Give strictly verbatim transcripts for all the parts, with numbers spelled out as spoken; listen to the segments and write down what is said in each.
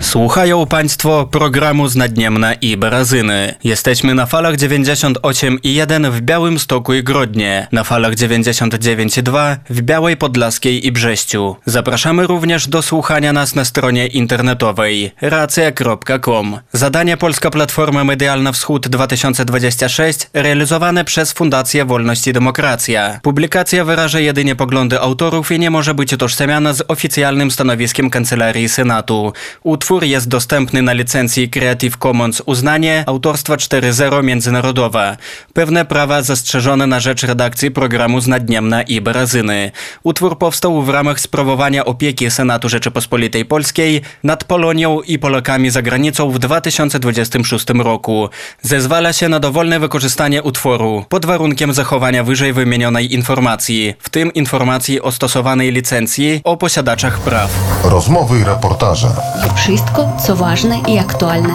Słuchają Państwo programu z Nadniemna i Barazyny. Jesteśmy na falach dziewięćdziesiąt osiem i jeden w Białymstoku i Grodnie, na falach dziewięćdziesiąt dziewięć i dwa w Białej Podlaskiej i Brześciu. Zapraszamy również do słuchania nas na stronie internetowej racja kropka com. Zadanie Polska Platforma Medialna Wschód dwa tysiące dwadzieścia sześć realizowane przez Fundację Wolność i Demokracja. Publikacja wyraża jedynie poglądy autorów i nie może być utożsamiana z oficjalnym stanowiskiem Kancelarii Senatu. Utwór jest dostępny na licencji Creative Commons uznanie autorstwa cztery zero międzynarodowa. Pewne prawa zastrzeżone na rzecz redakcji programu z Nadniemna i Barazyny. Utwór powstał w ramach sprawowania opieki Senatu Rzeczypospolitej Polskiej nad Polonią i Polakami za granicą w dwa tysiące dwudziestym szóstym roku. Zezwala się na dowolne wykorzystanie utworu pod warunkiem zachowania wyżej wymienionej informacji, w tym informacji o stosowanej licencji o posiadaczach praw. Rozmowy i reportaże. Wszystko, co ważne i aktualne.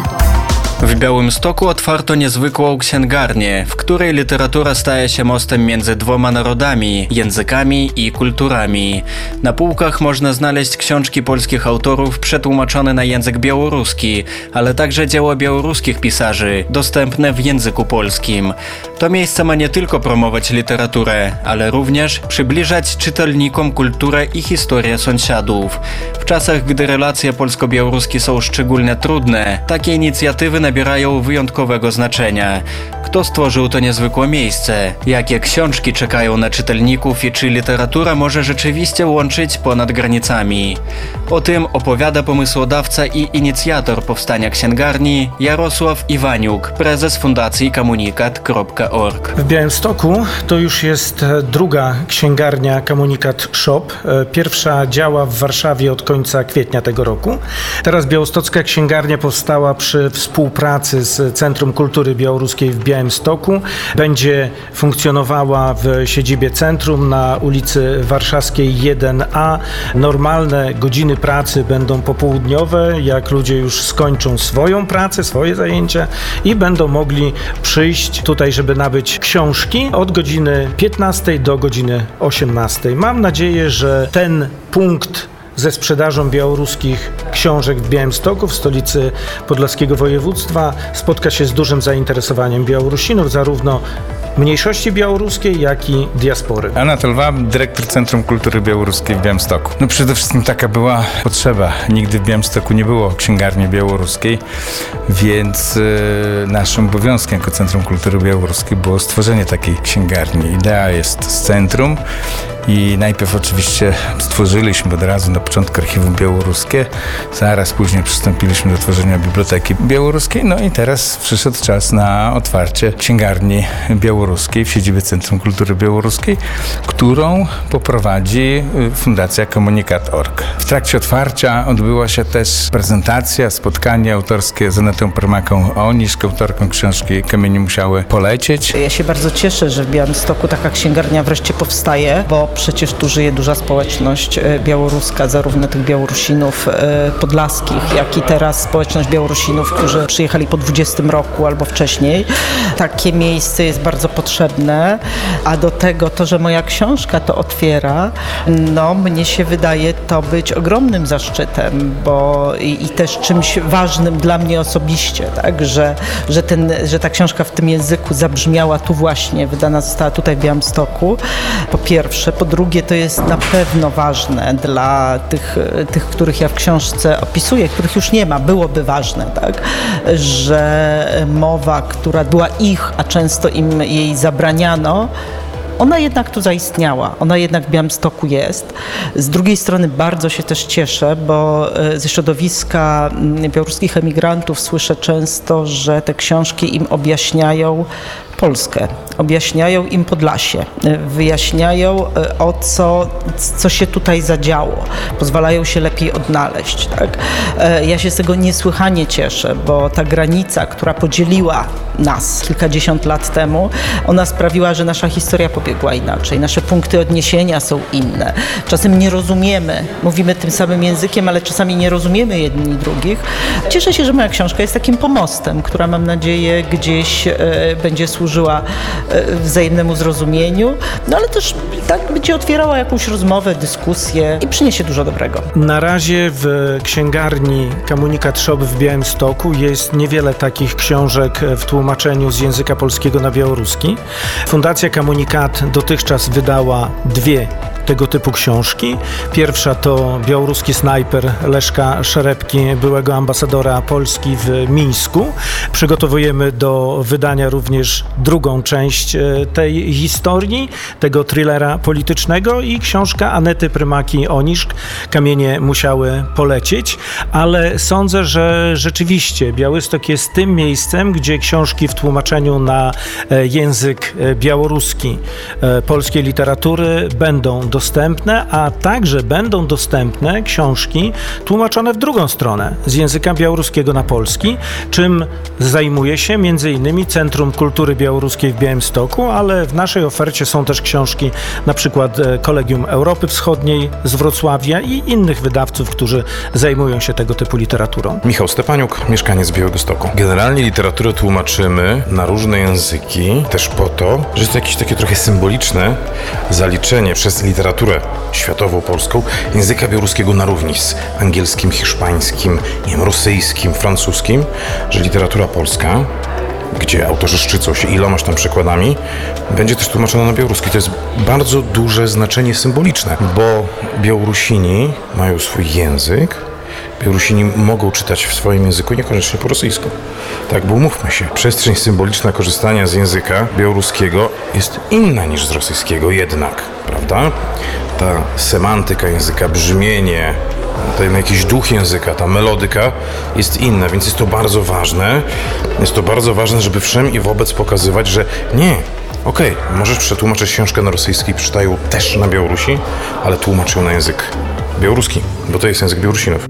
W Białymstoku otwarto niezwykłą księgarnię, w której literatura staje się mostem między dwoma narodami, językami i kulturami. Na półkach można znaleźć książki polskich autorów przetłumaczone na język białoruski, ale także dzieła białoruskich pisarzy, dostępne w języku polskim. To miejsce ma nie tylko promować literaturę, ale również przybliżać czytelnikom kulturę i historię sąsiadów. W czasach, gdy relacje polsko-białoruskie są szczególnie trudne, takie inicjatywy nabierają wyjątkowego znaczenia. Kto stworzył to niezwykłe miejsce? Jakie książki czekają na czytelników i czy literatura może rzeczywiście łączyć ponad granicami? O tym opowiada pomysłodawca i inicjator powstania księgarni Jarosław Iwaniuk, prezes Fundacji Komunikat kropka org. W Białymstoku to już jest druga księgarnia Komunikat Shop. Pierwsza działa w Warszawie od końca kwietnia tego roku. Teraz białostocka księgarnia powstała przy współpracy z Centrum Kultury Białoruskiej w Białymstoku. Będzie funkcjonowała w siedzibie centrum na ulicy Warszawskiej jeden a. Normalne godziny pracy będą popołudniowe, jak ludzie już skończą swoją pracę, swoje zajęcia i będą mogli przyjść tutaj, żeby nabyć książki od godziny piętnastej do godziny osiemnastej. Mam nadzieję, że ten punkt ze sprzedażą białoruskich książek w Białymstoku, w stolicy podlaskiego województwa, spotka się z dużym zainteresowaniem Białorusinów, zarówno mniejszości białoruskiej, jak i diaspory. Anatol Wab, dyrektor Centrum Kultury Białoruskiej w Białymstoku. No przede wszystkim taka była potrzeba. Nigdy w Białymstoku nie było księgarni białoruskiej, więc yy, naszym obowiązkiem jako Centrum Kultury Białoruskiej było stworzenie takiej księgarni. Idea jest z centrum. I najpierw oczywiście stworzyliśmy od razu na początku archiwum białoruskie, zaraz później przystąpiliśmy do tworzenia biblioteki białoruskiej, no i teraz przyszedł czas na otwarcie księgarni białoruskiej w siedzibie Centrum Kultury Białoruskiej, którą poprowadzi Fundacja Komunikat kropka org. W trakcie otwarcia odbyła się też prezentacja, spotkanie autorskie z Anetą Permaką-Oniszk, autorką książki Kamienie musiały polecieć. Ja się bardzo cieszę, że w Białymstoku taka księgarnia wreszcie powstaje, bo przecież tu żyje duża społeczność białoruska, zarówno tych Białorusinów podlaskich, jak i teraz społeczność Białorusinów, którzy przyjechali po dwudziestym roku albo wcześniej. Takie miejsce jest bardzo potrzebne, a do tego to, że moja książka to otwiera, no mnie się wydaje to być ogromnym zaszczytem, bo i, i też czymś ważnym dla mnie osobiście, tak, że, że, ten, że ta książka w tym języku zabrzmiała tu właśnie, wydana została tutaj w Białymstoku, po pierwsze. Po drugie, to jest na pewno ważne dla tych, tych, których ja w książce opisuję, których już nie ma, byłoby ważne, tak, że mowa, która była ich, a często im jej zabraniano, ona jednak tu zaistniała, ona jednak w Białymstoku jest. Z drugiej strony bardzo się też cieszę, bo ze środowiska białoruskich emigrantów słyszę często, że te książki im objaśniają Polskę, objaśniają im Podlasie, wyjaśniają o co, co się tutaj zadziało, pozwalają się lepiej odnaleźć. Tak? Ja się z tego niesłychanie cieszę, bo ta granica, która podzieliła nas kilkadziesiąt lat temu, ona sprawiła, że nasza historia pobiegła inaczej, nasze punkty odniesienia są inne. Czasem nie rozumiemy, mówimy tym samym językiem, ale czasami nie rozumiemy jedni drugich. Cieszę się, że moja książka jest takim pomostem, która mam nadzieję gdzieś e, będzie służyć służyła e, wzajemnemu zrozumieniu, no ale też tak będzie otwierała jakąś rozmowę, dyskusję i przyniesie dużo dobrego. Na razie w księgarni Komunikat Shop w Białymstoku jest niewiele takich książek w tłumaczeniu z języka polskiego na białoruski. Fundacja Komunikat dotychczas wydała dwie tego typu książki. Pierwsza to Białoruski snajper Leszka Szerepki, byłego ambasadora Polski w Mińsku. Przygotowujemy do wydania również drugą część tej historii, tego thrillera politycznego i książka Anety Prymaki-Oniszk Kamienie musiały polecieć, ale sądzę, że rzeczywiście Białystok jest tym miejscem, gdzie książki w tłumaczeniu na język białoruski polskiej literatury będą dostępne, a także będą dostępne książki tłumaczone w drugą stronę, z języka białoruskiego na polski, czym zajmuje się między innymi Centrum Kultury Białoruskiej w Białymstoku, ale w naszej ofercie są też książki na przykład Kolegium Europy Wschodniej z Wrocławia i innych wydawców, którzy zajmują się tego typu literaturą. Michał Stepaniuk, mieszkaniec Białegostoku. Generalnie literaturę tłumaczymy na różne języki, też po to, że jest to jakieś takie trochę symboliczne zaliczenie przez literaturę światową, polską, języka białoruskiego na równi z angielskim, hiszpańskim, nie wiem, rosyjskim, francuskim, że literatura polska, gdzie autorzy szczycą się ilomaś tam przekładami, będzie też tłumaczona na białoruski. To jest bardzo duże znaczenie symboliczne, bo Białorusini mają swój język, Białorusini mogą czytać w swoim języku, niekoniecznie po rosyjsku. Tak, bo umówmy się, przestrzeń symboliczna korzystania z języka białoruskiego jest inna niż z rosyjskiego jednak, prawda? Ta semantyka języka, brzmienie, ten jakiś duch języka, ta melodyka jest inna, więc jest to bardzo ważne. Jest to bardzo ważne, żeby wszem i wobec pokazywać, że nie, okej, okay, możesz przetłumaczyć książkę na rosyjski, przeczytają też na Białorusi, ale tłumaczą na język białoruski, bo to jest język Białorusinów.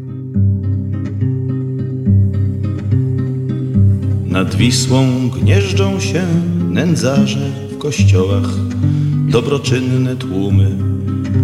Nad Wisłą gnieżdżą się nędzarze w kościołach, dobroczynne tłumy